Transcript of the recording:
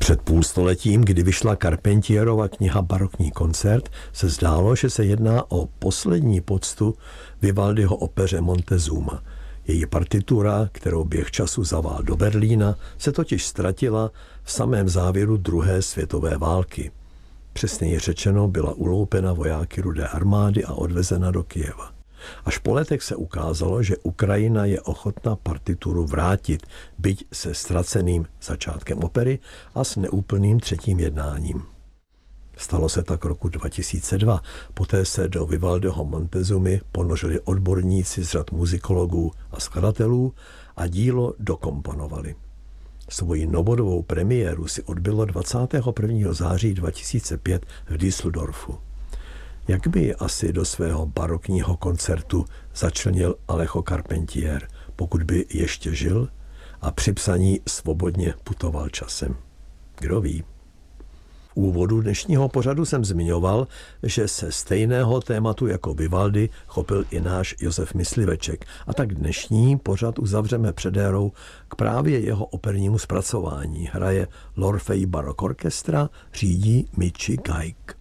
Před půlstoletím, kdy vyšla Carpentierova kniha Barokní koncert, se zdálo, že se jedná o poslední poctu Vivaldiho opeře Montezuma. Její partitura, kterou běh času zavál do Berlína, se totiž ztratila v samém závěru druhé světové války. Přesněji řečeno, byla uloupena vojáky Rudé armády a odvezena do Kyjeva. Až po letech se ukázalo, že Ukrajina je ochotna partituru vrátit, byť se ztraceným začátkem opery a s neúplným třetím jednáním. Stalo se tak roku 2002, poté se do Vivaldiho Montezumy ponořili odborníci z řad muzikologů a skladatelů a dílo dokomponovali. Svoji novodobou premiéru si odbylo 21. září 2005 v Düsseldorfu. Jak by ji asi do svého barokního koncertu začlenil Alejo Carpentier, pokud by ještě žil a při psaní svobodně putoval časem? Kdo ví? V úvodu dnešního pořadu jsem zmiňoval, že se stejného tématu jako Vivaldi chopil i náš Josef Mysliveček, a tak dnešní pořad uzavřeme předérou k právě jeho opernímu zpracování. Hraje l'Orfei Baroque Orchestra, řídí Michi Gaik.